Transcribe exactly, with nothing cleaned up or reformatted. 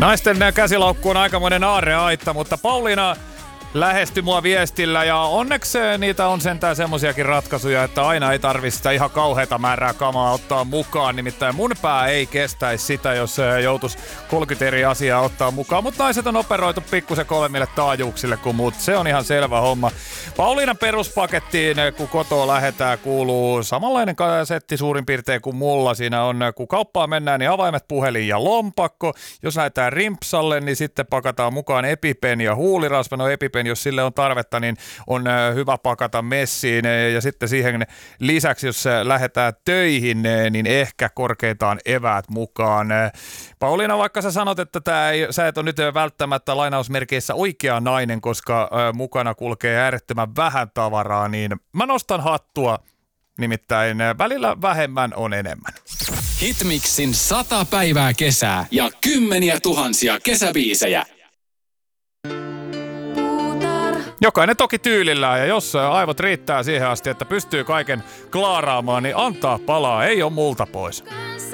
Naisten käsilaukku on aikamoinen aarreaitta, mutta Pauliina lähestyi mua viestillä ja onneksi niitä on sentään semmosiakin ratkaisuja, että aina ei tarvitse sitä ihan kauheata määrää kamaa ottaa mukaan. Nimittäin mun pää ei kestäisi sitä, jos joutuisi kolmekymmentä eri asiaa ottaa mukaan. Mutta naiset on operoitu pikkusen kovemmille taajuuksille kuin muut. Se on ihan selvä homma. Pauliinan peruspakettiin, kun kotoa lähetään, kuuluu samanlainen setti suurin piirtein kuin mulla. Siinä on, kun kauppaan mennään, niin avaimet, puhelin ja lompakko. Jos lähdetään rimpsalle, niin sitten pakataan mukaan EpiPen ja huulirasva. No EpiPen, jos sille on tarvetta, niin on hyvä pakata messiin. Ja sitten siihen lisäksi, jos lähdetään töihin, niin ehkä korkeintaan eväät mukaan. Pauliina, vaikka sä sanot, että tää ei, sä et ole nyt välttämättä lainausmerkeissä oikea nainen, koska mukana kulkee äärettömän vähän tavaraa, niin mä nostan hattua. Nimittäin välillä vähemmän on enemmän. Hitmixin sata päivää kesää ja kymmeniä tuhansia kesäbiisejä. Jokainen toki tyylillään, ja jos aivot riittää siihen asti, että pystyy kaiken klaaraamaan, niin antaa palaa, ei ole multa pois.